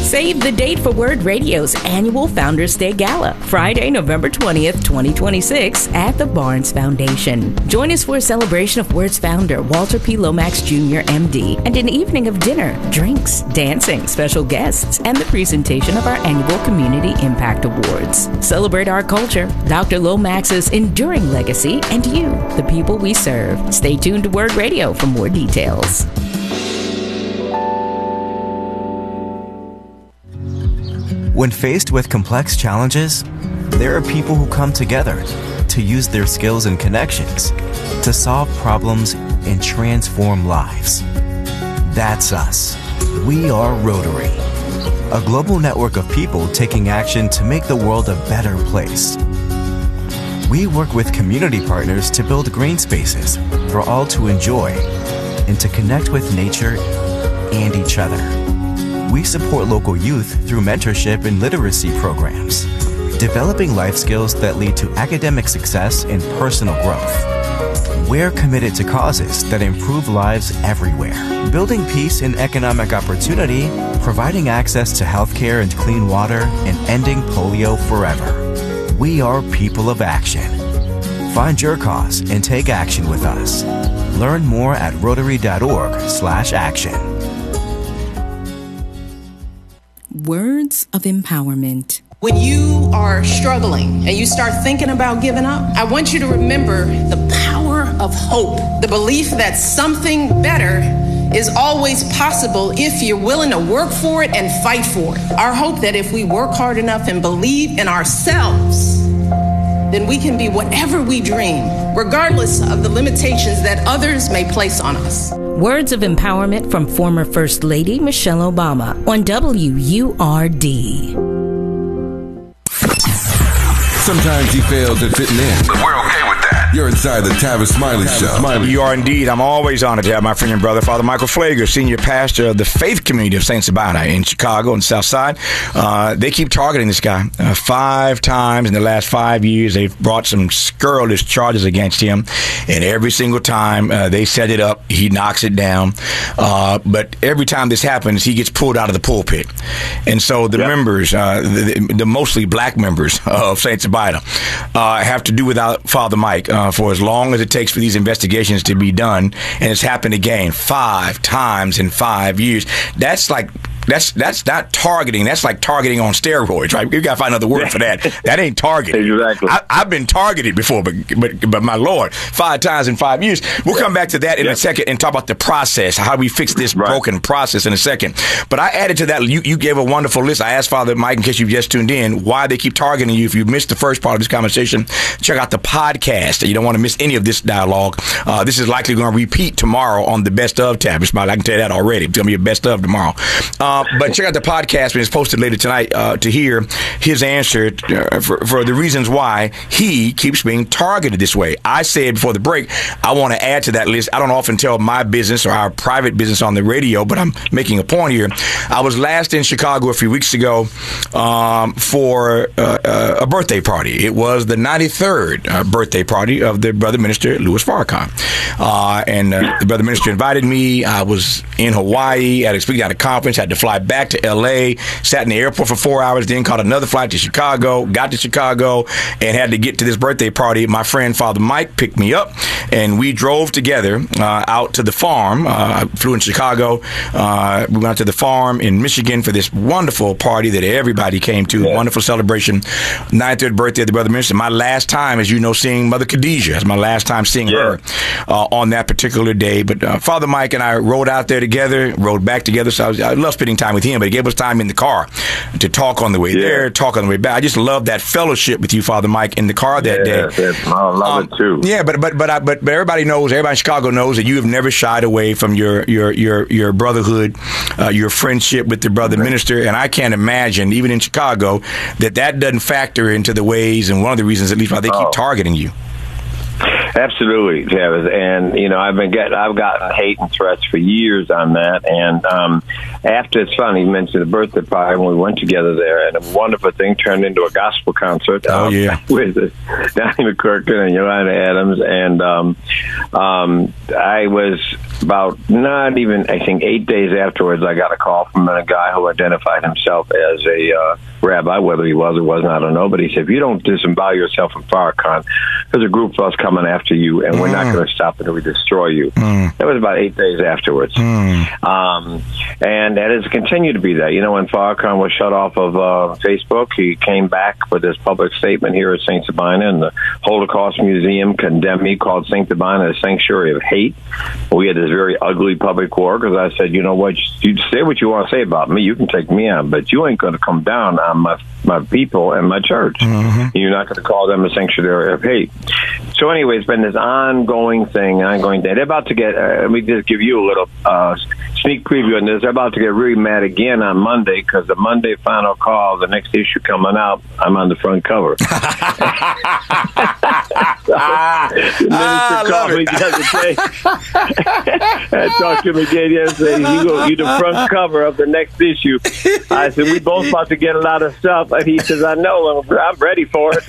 Save the date for Word Radio's annual Founders Day Gala, Friday, November 20th, 2026, at the Barnes Foundation. Join us for a celebration of Word's founder, Walter P. Lomax Jr., MD, and an evening of dinner, drinks, dancing, special guests, and the presentation of our annual Community Impact Awards. Celebrate our culture, Dr. Lomax's enduring legacy, and you, the people we serve. Stay tuned to Word Radio for more details. When faced with complex challenges, there are people who come together to use their skills and connections to solve problems and transform lives. That's us. We are Rotary, a global network of people taking action to make the world a better place. We work with community partners to build green spaces for all to enjoy and to connect with nature and each other. We support local youth through mentorship and literacy programs, developing life skills that lead to academic success and personal growth. We're committed to causes that improve lives everywhere, building peace and economic opportunity, providing access to healthcare and clean water, and ending polio forever. We are people of action. Find your cause and take action with us. Learn more at rotary.org/action. Words of empowerment. When you are struggling and you start thinking about giving up, I want you to remember the power of hope, the belief that something better is always possible if you're willing to work for it and fight for it. Our hope that if we work hard enough and believe in ourselves, then we can be whatever we dream, regardless of the limitations that others may place on us. Words of empowerment from former First Lady Michelle Obama on WURD. Sometimes he fails at fitting in. But we're okay with that. You're inside the Tavis Smiley Show. You are indeed. I'm always honored to have my friend and brother, Father Michael Pfleger, senior pastor of the faith community of St. Sabina in Chicago and South Side. They keep targeting this guy. 5 times in the last 5 years, they've brought some scurrilous charges against him. And every single time they set it up, he knocks it down. But every time this happens, he gets pulled out of the pulpit. And so the members, the mostly black members of St. Sabina, have to do without Father Mike for as long as it takes for these investigations to be done. And it's happened again 5 times in 5 years. That's like... That's not targeting. That's like targeting on steroids, right? You got to find another word for that. That ain't targeting. Exactly. I've been targeted before, but my Lord, 5 times in 5 years. We'll come back to that in a second and talk about the process, how we fix this broken process in a second. But I added to that, you gave a wonderful list. I asked Father Mike, in case you've just tuned in, why they keep targeting you. If you missed the first part of this conversation, check out the podcast. You don't want to miss any of this dialogue. This is likely going to repeat tomorrow on the Best of tab. I can tell you that already. It's going to be a Best of tomorrow. But check out the podcast when it's posted later tonight to hear his answer for the reasons why he keeps being targeted this way. I said before the break, I want to add to that list. I don't often tell my business or our private business on the radio, but I'm making a point here. I was last in Chicago a few weeks ago for a birthday party. It was the 93rd birthday party of the Brother Minister Louis Farrakhan. And the Brother Minister invited me. I was in Hawaii at a conference, had to fly back to L.A., sat in the airport for 4 hours, then caught another flight to Chicago, got to Chicago, and had to get to this birthday party. My friend Father Mike picked me up, and we drove together out to the farm. I flew in Chicago. We went out to the farm in Michigan for this wonderful party that everybody came to, a wonderful celebration. 93rd birthday of the Brother Minister. My last time, as you know, seeing Mother Khadijah. It's my last time seeing her on that particular day. But Father Mike and I rode out there together, rode back together, so I love spending time with him, but he gave us time in the car to talk on the way there, talk on the way back. I just love that fellowship with you, Father Mike, in the car that day. I love it too. Yeah, but everybody knows, everybody in Chicago knows that you have never shied away from your brotherhood, your friendship with the Brother Minister, and I can't imagine, even in Chicago, that doesn't factor into the ways and one of the reasons, at least, why they keep targeting you. Absolutely, Travis. And I've gotten hate and threats for years on that. And after, it's funny, you mentioned the birthday party when we went together there, and a wonderful thing turned into a gospel concert. With Donnie McClurkin and Yolanda Adams. And I was about not even, I think, 8 days afterwards, I got a call from a guy who identified himself as a rabbi, whether he was or wasn't, I don't know. But he said, if you don't disembowel yourself from Farrakhan, there's a group of us coming after you, and we're not going to stop until we destroy you. That was about 8 days afterwards. And that has continued to be that. When Farrakhan was shut off of Facebook, he came back with his public statement here at St. Sabina, and the Holocaust Museum condemned me, called St. Sabina a sanctuary of hate. We had this very ugly public war because I said, you know what, you say what you want to say about me, you can take me on, but you ain't going to come down on my people and my church. You're not going to call them a sanctuary of hate. So anyway, it's been this ongoing thing. They're about to get, let me just give you a little sneak preview on this. They're about to get really mad again on Monday because the Monday final call, the next issue coming out, I'm on the front cover. The minister called me the other day and talked to me again yesterday. You the front cover of the next issue. I said, we both about to get a lot of stuff. And he says, I know, I'm ready for it.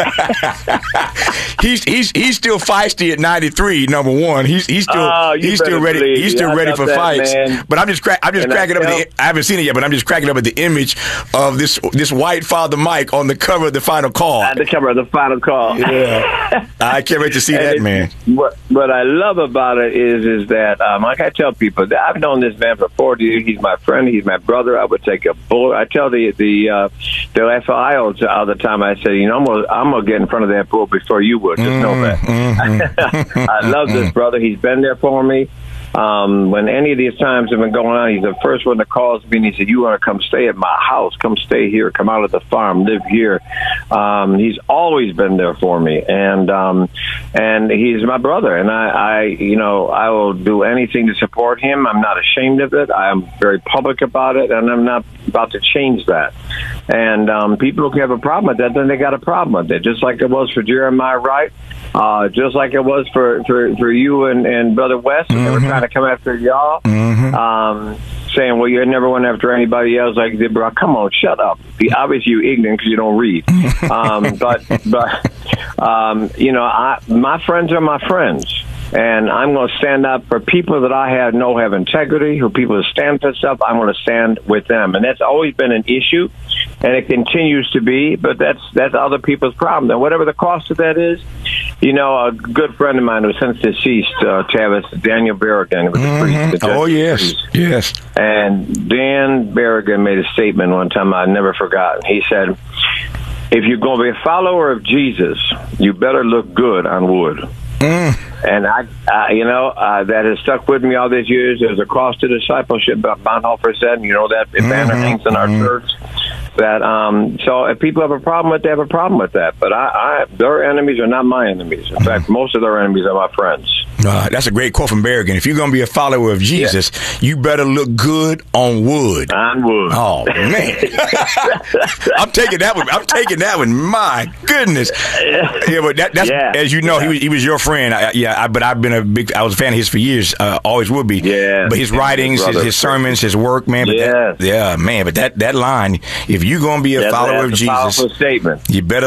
He's still feisty at 93. Number one, he's still ready. He's still ready for fights. Man. But I'm just cracking up. I haven't seen it yet, but I'm just cracking up at the image of this white Father Mike on the cover of the final call. At the cover of the final call. Yeah, I can't wait to see that, man. What I love about it is that like I tell people, I've known this man for 40 years. He's my friend. He's my brother. I would take a bullet. I tell the FIOs all the time. I say, I'm gonna get in front of that bull before you would. Just know that. I love this brother. He's been there for me. When any of these times have been going on, he's the first one that calls me and he said, you want to come stay at my house, come stay here, come out of the farm, live here. He's always been there for me. And he's my brother. And I will do anything to support him. I'm not ashamed of it. I'm very public about it, and I'm not about to change that. And people who have a problem with that, then they got a problem with it. Just like it was for Jeremiah Wright. Just like it was for you and Brother West, and they were trying to come after y'all, saying, well, you never went after anybody else. Like, bro, come on, shut up. Obviously, you're ignorant because you don't read. My friends are my friends. And I'm going to stand up for people that I have integrity, who people that stand for stuff. I'm going to stand with them. And that's always been an issue, and it continues to be, but that's other people's problem. And whatever the cost of that is, a good friend of mine who's since deceased, Travis, Daniel Berrigan, was a priest. Oh, yes. Yes. And Dan Berrigan made a statement one time I've never forgotten. He said, if you're going to be a follower of Jesus, you better look good on wood. And that has stuck with me all these years. There's a cross to discipleship, Bonhoeffer said, that banner hangs in our church. That so if people have a problem with that, they have a problem with that. But their enemies are not my enemies. In fact, most of their enemies are my friends. That's a great quote from Berrigan. If you're going to be a follower of Jesus, you better look good on wood. On wood. Oh, man. I'm taking that one. My goodness. Yeah, but that's as you know, he was your friend. But I was a fan of his for years. Always will be. Yeah. But his writings, his sermons, his work, man. But But that line, if you're going to be a follower of Jesus, powerful statement. You better